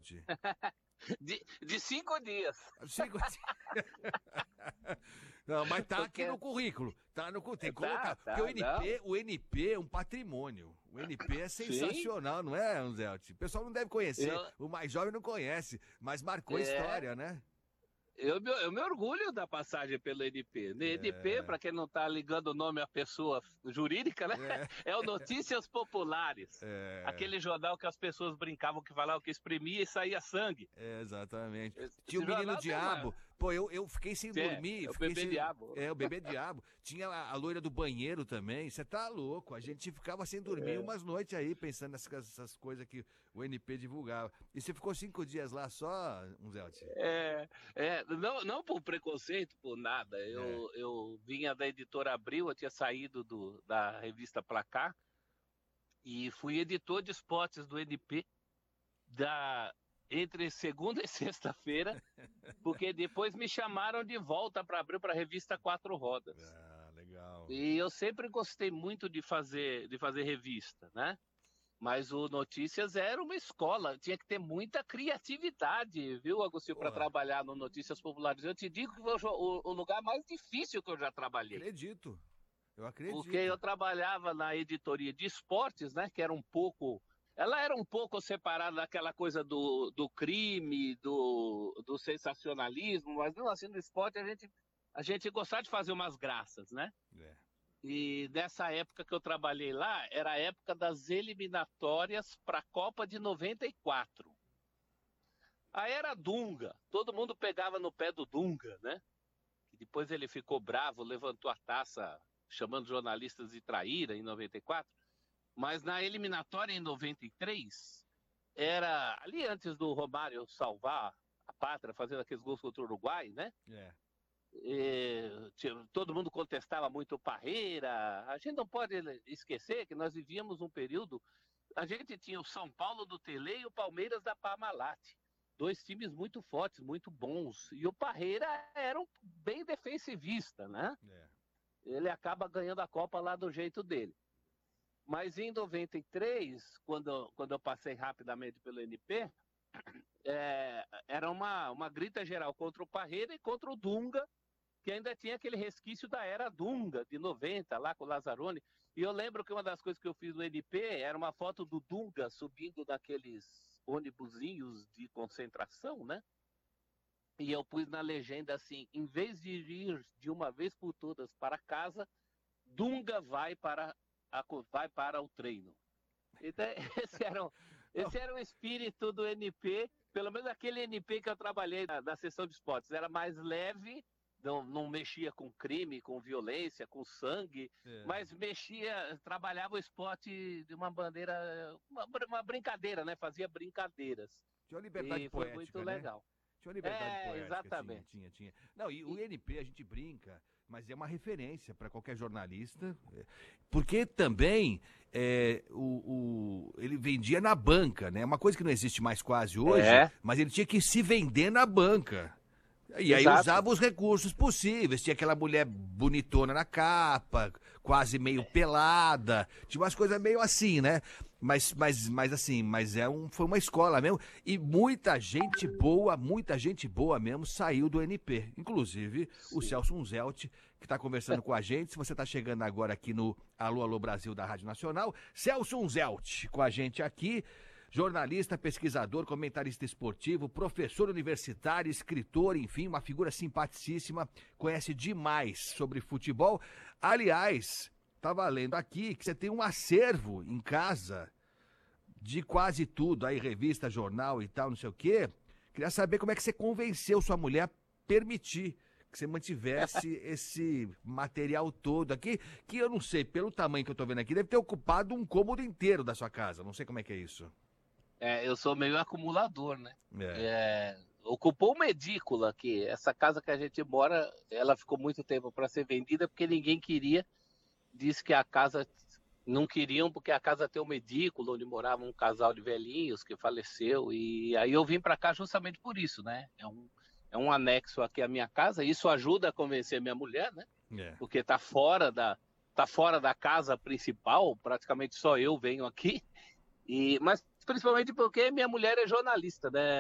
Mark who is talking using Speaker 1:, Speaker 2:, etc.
Speaker 1: Zelt?
Speaker 2: De 5 dias.
Speaker 1: 5 dias. Não, mas tá aqui
Speaker 2: Porque-
Speaker 1: no currículo. Tem que
Speaker 2: Tá,
Speaker 1: colocar.
Speaker 2: tá,
Speaker 1: Porque
Speaker 2: não.
Speaker 1: o NP é um patrimônio. O NP é sensacional, não é, Zelt? O pessoal não deve conhecer.
Speaker 2: Eu,
Speaker 1: O mais jovem não conhece, mas marcou
Speaker 2: é,
Speaker 1: história, né?
Speaker 2: eu me orgulho da passagem pelo NP. No NP,
Speaker 1: É,
Speaker 2: para quem não está ligando o nome à pessoa jurídica, né?
Speaker 1: é,
Speaker 2: É o Notícias Populares.
Speaker 1: é,
Speaker 2: Aquele jornal que as pessoas brincavam que falavam que exprimia e saía sangue.
Speaker 1: exatamente. Tinha o
Speaker 2: Esse
Speaker 1: Menino
Speaker 2: jornal tem uma.
Speaker 1: Diabo. Pô, eu fiquei sem dormir.
Speaker 2: É o
Speaker 1: Fiquei
Speaker 2: bebê
Speaker 1: sem.
Speaker 2: diabo.
Speaker 1: É, o bebê diabo. Tinha a loira do banheiro também. Você tá louco. A gente ficava sem dormir umas noites aí, pensando nessas coisas que o NP divulgava. E você ficou 5 dias lá só, um Zelt?
Speaker 2: Não por preconceito, por nada.
Speaker 1: É.
Speaker 2: Eu vinha da editora Abril, eu tinha saído da revista Placar e fui editor de esportes do NP entre segunda e sexta-feira, porque depois me chamaram de volta para Abril para a revista Quatro Rodas.
Speaker 1: Ah, legal.
Speaker 2: E eu sempre gostei muito de fazer revista, né? Mas o Notícias era uma escola, tinha que ter muita criatividade, viu, Agostinho, para
Speaker 1: Porra,
Speaker 2: trabalhar no Notícias Populares. Eu te digo que foi o lugar mais difícil que eu já trabalhei,
Speaker 1: acredito. Eu
Speaker 2: porque
Speaker 1: acredito.
Speaker 2: eu trabalhava na editoria de esportes, né, que era um pouco, ela era um pouco separada daquela coisa do crime, do sensacionalismo, mas não assim, no esporte a gente gostava de fazer umas graças, né?
Speaker 1: É.
Speaker 2: E nessa época que eu trabalhei lá, era a época das eliminatórias para a Copa de 94. Aí era Dunga, todo mundo pegava no pé do Dunga, né? E depois ele ficou bravo, levantou a taça, chamando jornalistas de traíra em 94. Mas na eliminatória em 93, era ali antes do Romário salvar a pátria, fazendo aqueles gols contra o Uruguai, né?
Speaker 1: É.
Speaker 2: Todo mundo contestava muito o Parreira. A gente não pode esquecer que nós vivíamos um período. A gente tinha o São Paulo do Tele e o Palmeiras da Parmalat. Dois times muito fortes, muito bons. E o Parreira era bem defensivista, né?
Speaker 1: É.
Speaker 2: Ele acaba ganhando a Copa lá do jeito dele. Mas em 93, quando eu passei rapidamente pelo NP, era uma grita geral contra o Parreira e contra o Dunga, que ainda tinha aquele resquício da era Dunga, de 90, lá com o Lazzaroni. E eu lembro que uma das coisas que eu fiz no NP era uma foto do Dunga subindo naqueles ônibusinhos de concentração, né? E eu pus na legenda assim, em vez de ir de uma vez por todas para casa, Dunga vai para o treino. Então, esse era o espírito do NP, pelo menos aquele NP que eu trabalhei na seção de esportes. Era mais leve, não mexia com crime, com violência, com sangue,
Speaker 1: É.
Speaker 2: mas trabalhava o esporte de uma bandeira, uma brincadeira, né? Fazia brincadeiras.
Speaker 1: Tinha uma liberdade
Speaker 2: E foi muito
Speaker 1: poética, né?
Speaker 2: legal.
Speaker 1: Tinha uma liberdade poética,
Speaker 2: Exatamente.
Speaker 1: tinha. Não, e o NP a gente brinca, mas é uma referência para qualquer jornalista, porque também ele vendia na banca, né? Uma coisa que não existe mais quase hoje,
Speaker 2: É,
Speaker 1: mas ele tinha que se vender na banca. E aí
Speaker 2: exato.
Speaker 1: usava os recursos possíveis. Tinha aquela mulher bonitona na capa, quase meio pelada. Tinha umas coisas meio assim, né? Mas assim, foi uma escola mesmo. E muita gente boa mesmo saiu do NP. Inclusive o
Speaker 2: Sim.
Speaker 1: Celso Unzelt, que está conversando com a gente. Se você está chegando agora aqui no Alô, Alô Brasil da Rádio Nacional, Celso Unzelt com a gente aqui. Jornalista, pesquisador, comentarista esportivo, professor universitário, escritor, enfim, uma figura simpaticíssima, conhece demais sobre futebol. Aliás, estava lendo aqui que você tem um acervo em casa de quase tudo, aí revista, jornal e tal, não sei o quê. Queria saber como é que você convenceu sua mulher a permitir que você mantivesse esse material todo aqui, que eu não sei, pelo tamanho que eu tô vendo aqui, deve ter ocupado um cômodo inteiro da sua casa. Não sei como é que é isso.
Speaker 2: Eu sou meio acumulador, né?
Speaker 1: É.
Speaker 2: Ocupou uma edícula aqui. Essa casa que a gente mora, ela ficou muito tempo para ser vendida porque ninguém queria. Disse que a casa não queriam porque a casa tem uma edícula onde morava um casal de velhinhos que faleceu. E aí eu vim para cá justamente por isso, né? É um anexo aqui à minha casa. Isso ajuda a convencer minha mulher, né?
Speaker 1: É.
Speaker 2: Porque tá fora da casa principal. Praticamente só eu venho aqui. Mas principalmente porque minha mulher é jornalista, né?